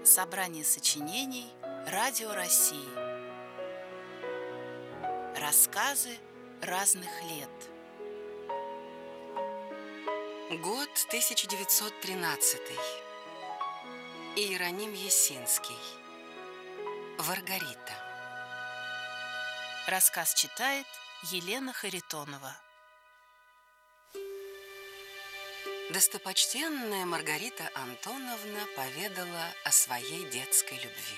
Собрание сочинений Радио России. Рассказы разных лет. Год 1913. Иероним Есинский. Варгарита. Рассказ читает Елена Харитонова. Достопочтенная Маргарита Антоновна поведала о своей детской любви.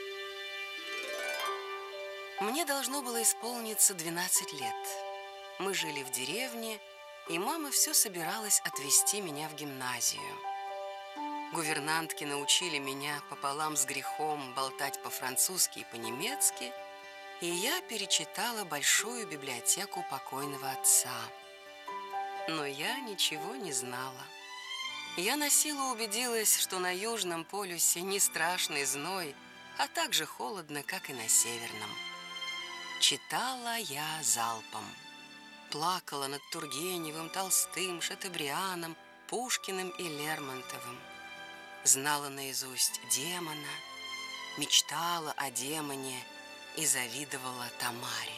Мне должно было исполниться 12 лет. Мы жили в деревне, и мама все собиралась отвезти меня в гимназию. Гувернантки научили меня пополам с грехом болтать по-французски и по-немецки, и я перечитала большую библиотеку покойного отца. Но я ничего не знала. Я насилу убедилась, что на Южном полюсе не страшный зной, а так же холодно, как и на Северном. Читала я залпом. Плакала над Тургеневым, Толстым, Шатобрианом, Пушкиным и Лермонтовым. Знала наизусть демона, мечтала о демоне и завидовала Тамаре.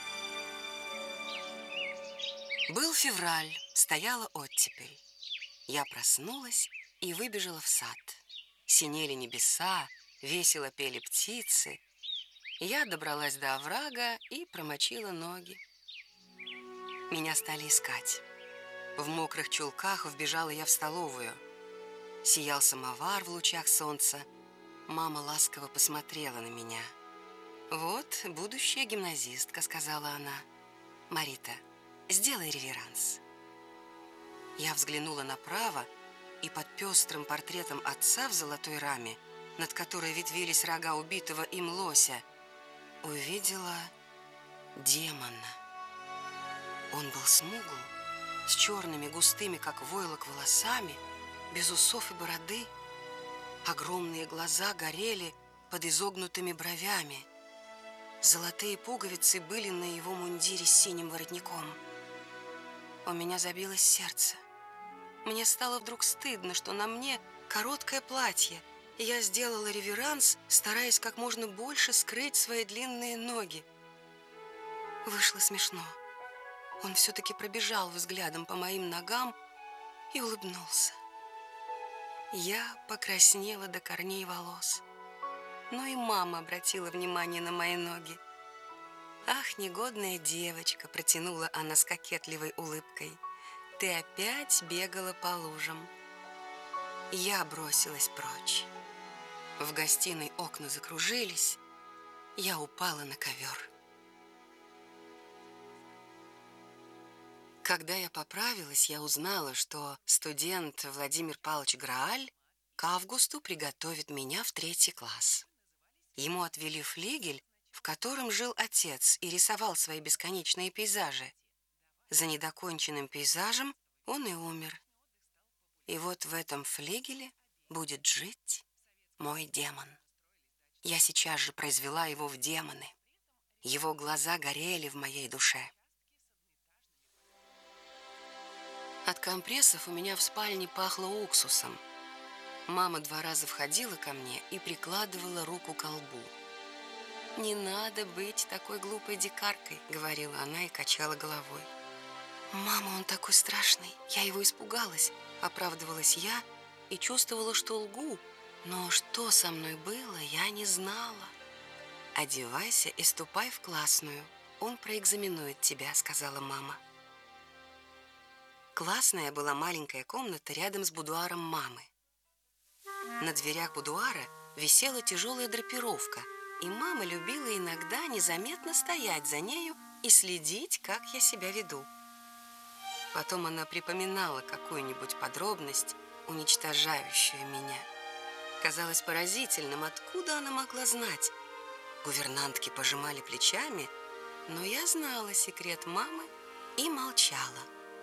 Был февраль, стояла оттепель. Я проснулась и выбежала в сад. Синели небеса, весело пели птицы. Я добралась до оврага и промочила ноги. Меня стали искать. В мокрых чулках вбежала я в столовую. Сиял самовар в лучах солнца. Мама ласково посмотрела на меня. «Вот будущая гимназистка», — сказала она. «Марита, сделай реверанс». Я взглянула направо, и под пестрым портретом отца в золотой раме, над которой ветвились рога убитого им лося, увидела демона. Он был смугл, с черными густыми, как войлок, волосами, без усов и бороды. Огромные глаза горели под изогнутыми бровями. Золотые пуговицы были на его мундире с синим воротником. У меня забилось сердце. Мне стало вдруг стыдно, что на мне короткое платье, и я сделала реверанс, стараясь как можно больше скрыть свои длинные ноги. Вышло смешно. Он все-таки пробежал взглядом по моим ногам и улыбнулся. Я покраснела до корней волос. Но и мама обратила внимание на мои ноги. «Ах, негодная девочка!» — протянула она с кокетливой улыбкой. «Ты опять бегала по лужам». Я бросилась прочь. В гостиной окна закружились. Я упала на ковер. Когда я поправилась, я узнала, что студент Владимир Павлович Грааль к августу приготовит меня в 3 класс. Ему отвели флигель, в котором жил отец и рисовал свои бесконечные пейзажи. За недоконченным пейзажем он и умер. И вот в этом флигеле будет жить мой демон. Я сейчас же произвела его в демоны. Его глаза горели в моей душе. От компрессов у меня в спальне пахло уксусом. Мама 2 раза входила ко мне и прикладывала руку к колбу. «Не надо быть такой глупой дикаркой», — говорила она и качала головой. «Мама, он такой страшный, я его испугалась», — оправдывалась я и чувствовала, что лгу, но что со мной было, я не знала. «Одевайся и ступай в классную, он проэкзаменует тебя», — сказала мама. Классная была маленькая комната рядом с будуаром мамы. На дверях будуара висела тяжелая драпировка, и мама любила иногда незаметно стоять за нею и следить, как я себя веду. Потом она припоминала какую-нибудь подробность, уничтожающую меня. Казалось поразительным, откуда она могла знать. Гувернантки пожимали плечами, но я знала секрет мамы и молчала.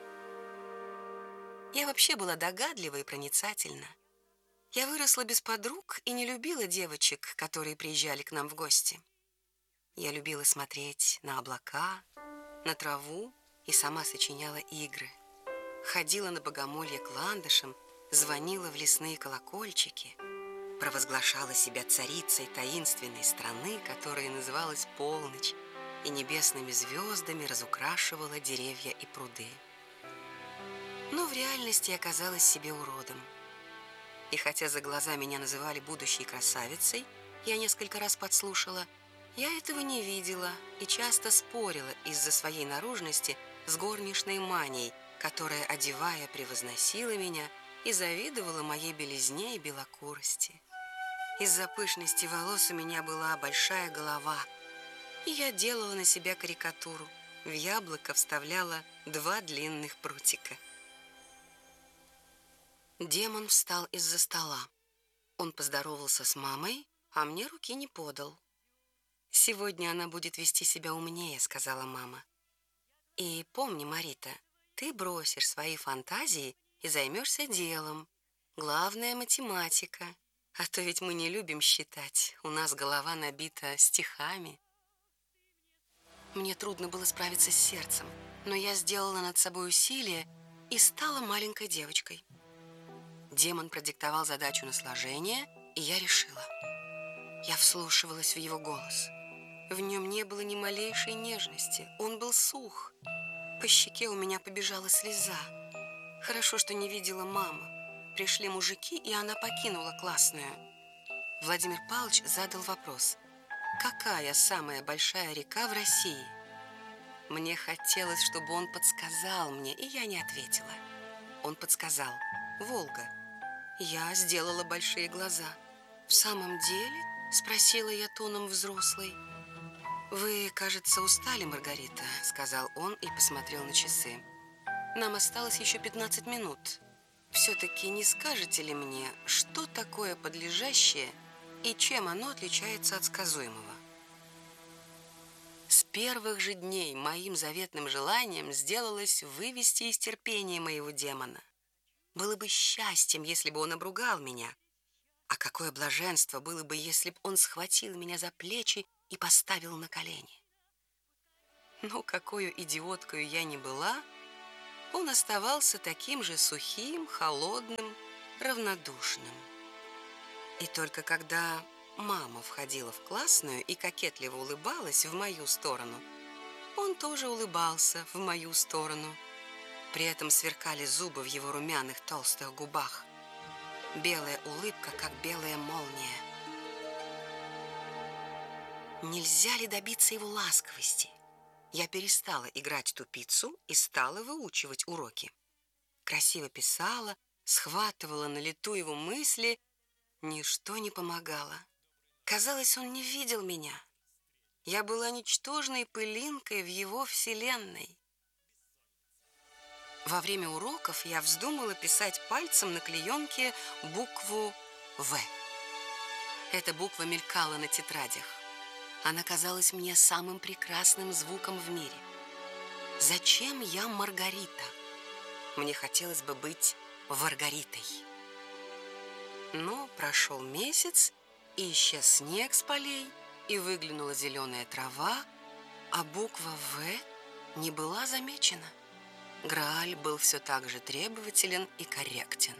Я вообще была догадлива и проницательна. Я выросла без подруг и не любила девочек, которые приезжали к нам в гости. Я любила смотреть на облака, на траву и сама сочиняла игры. Ходила на богомолье к ландышам, звонила в лесные колокольчики. провозглашала себя царицей таинственной страны, которая называлась Полночь, и небесными звездами разукрашивала деревья и пруды. Но в реальности я казалась себе уродом. И хотя за глаза меня называли будущей красавицей, я несколько раз подслушала, я этого не видела и часто спорила из-за своей наружности с горничной Маней, которая, одевая, превозносила меня и завидовала моей белизне и белокурости. Из-за пышности волос у меня была большая голова, и я делала на себя карикатуру. В яблоко вставляла 2 длинных прутика. Демон встал из-за стола. Он поздоровался с мамой, а мне руки не подал. «Сегодня она будет вести себя умнее», — сказала мама. «И помни, Марита, ты бросишь свои фантазии и займешься делом. Главное — математика. А то ведь мы не любим считать, у нас голова набита стихами». Мне трудно было справиться с сердцем, но я сделала над собой усилие и стала маленькой девочкой. Демон продиктовал задачу на сложение, и я решила. Я вслушивалась в его голос. В нем не было ни малейшей нежности, он был сух. По щеке у меня побежала слеза. Хорошо, что не видела мама. Пришли мужики, и она покинула классную. Владимир Павлович задал вопрос. Какая самая большая река в России? Мне хотелось, чтобы он подсказал мне, и я не ответила. Он подсказал. Волга. Я сделала большие глаза. «В самом деле?» – спросила я тоном взрослой. «Вы, кажется, устали, Маргарита», – сказал он и посмотрел на часы. «Нам осталось еще 15 минут. Все-таки не скажете ли мне, что такое подлежащее и чем оно отличается от сказуемого?» С первых же дней моим заветным желанием сделалось вывести из терпения моего демона. Было бы счастьем, если бы он обругал меня. А какое блаженство было бы, если бы он схватил меня за плечи и поставил на колени. Но какую идиоткою я ни была, он оставался таким же сухим, холодным, равнодушным. И только когда мама входила в классную и кокетливо улыбалась в мою сторону, он тоже улыбался в мою сторону. При этом сверкали зубы в его румяных толстых губах. Белая улыбка, как белая молния. Нельзя ли добиться его ласковости? Я перестала играть тупицу и стала выучивать уроки. Красиво писала, схватывала на лету его мысли. Ничто не помогало. Казалось, он не видел меня. Я была ничтожной пылинкой в его вселенной. Во время уроков я вздумала писать пальцем на клеенке букву «В». Эта буква мелькала на тетрадях. Она казалась мне самым прекрасным звуком в мире. Зачем я Маргарита? Мне хотелось бы быть Варгаритой. Но прошел месяц, и исчез снег с полей, и выглянула зеленая трава, а буква «В» не была замечена. Грааль был все так же требователен и корректен.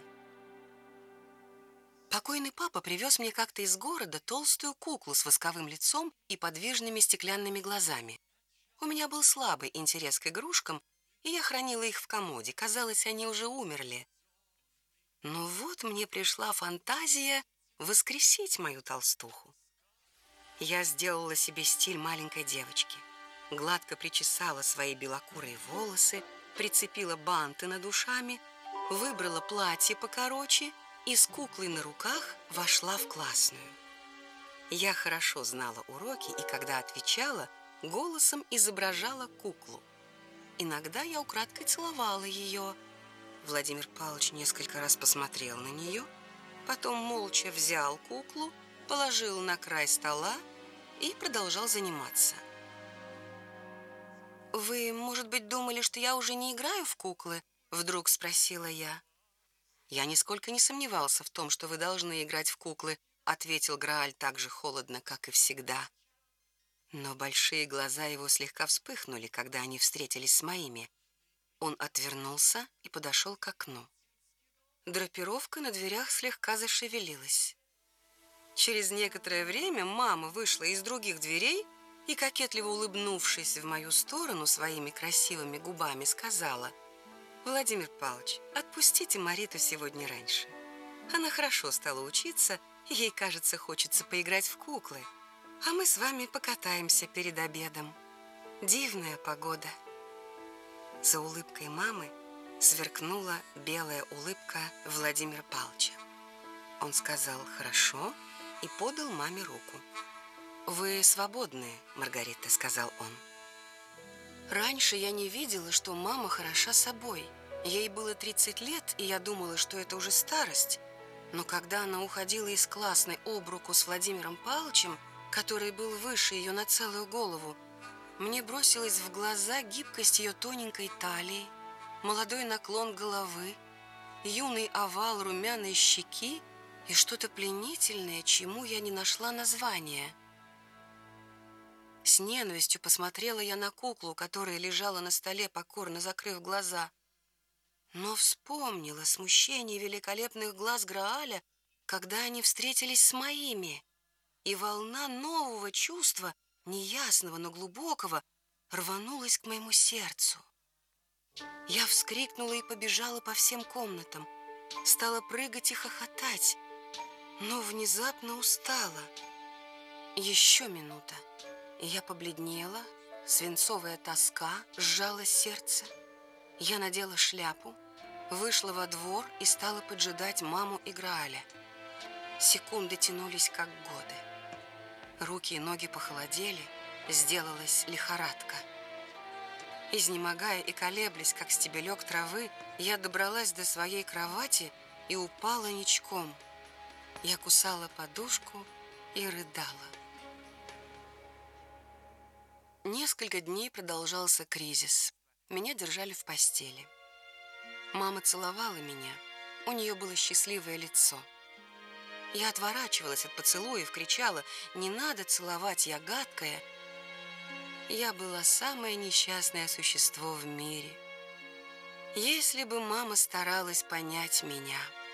Покойный папа привез мне как-то из города толстую куклу с восковым лицом и подвижными стеклянными глазами. У меня был слабый интерес к игрушкам, и я хранила их в комоде. Казалось, они уже умерли. Но вот мне пришла фантазия воскресить мою толстуху. Я сделала себе стиль маленькой девочки. Гладко причесала свои белокурые волосы, прицепила банты над ушами, выбрала платье покороче и с куклой на руках вошла в классную. Я хорошо знала уроки, и когда отвечала, голосом изображала куклу. Иногда я украдкой целовала ее. Владимир Павлович несколько раз посмотрел на нее, потом молча взял куклу, положил на край стола и продолжал заниматься. «Вы, может быть, думали, что я уже не играю в куклы?» — вдруг спросила я. «Я нисколько не сомневался в том, что вы должны играть в куклы», — ответил Грааль так же холодно, как и всегда. Но большие глаза его слегка вспыхнули, когда они встретились с моими. Он отвернулся и подошел к окну. Драпировка на дверях слегка зашевелилась. Через некоторое время мама вышла из других дверей и, кокетливо улыбнувшись в мою сторону своими красивыми губами, сказала: «Владимир Павлович, отпустите Мариту сегодня раньше. Она хорошо стала учиться, и ей, кажется, хочется поиграть в куклы. А мы с вами покатаемся перед обедом. Дивная погода». За улыбкой мамы сверкнула белая улыбка Владимира Павловича. Он сказал «хорошо» и подал маме руку. «Вы свободны, Маргарита», — сказал он. Раньше я не видела, что мама хороша собой. Ей было 30 лет, и я думала, что это уже старость. Но когда она уходила из классной об руку с Владимиром Павловичем, который был выше ее на целую голову, мне бросилась в глаза гибкость ее тоненькой талии, молодой наклон головы, юный овал румяной щеки и что-то пленительное, чему я не нашла названия. С ненавистью посмотрела я на куклу, которая лежала на столе, покорно закрыв глаза. Но вспомнила смущение великолепных глаз Грааля, когда они встретились с моими, и волна нового чувства, неясного, но глубокого, рванулась к моему сердцу. Я вскрикнула и побежала по всем комнатам, стала прыгать и хохотать, но внезапно устала. Еще минута, и я побледнела, свинцовая тоска сжала сердце. Я надела шляпу, вышла во двор и стала поджидать маму и Грааля. Секунды тянулись, как годы. Руки и ноги похолодели, сделалась лихорадка. Изнемогая и колеблясь, как стебелек травы, я добралась до своей кровати и упала ничком. Я кусала подушку и рыдала. Несколько дней продолжался кризис. Меня держали в постели. Мама целовала меня. У нее было счастливое лицо. Я отворачивалась от поцелуев, кричала: «Не надо целовать, я гадкая». Я была самое несчастное существо в мире. Если бы мама старалась понять меня.